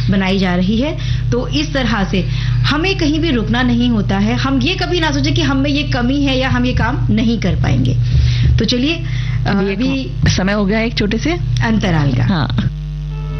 बनाई जा रही है। तो इस तरह से हमें कहीं भी रुकना नहीं होता है। हम ये कभी ना सोचे कि हम में ये कमी है या हम ये काम नहीं कर पाएंगे। तो चलिए, अभी समय हो गया एक छोटे से अंतराल का। हाँ।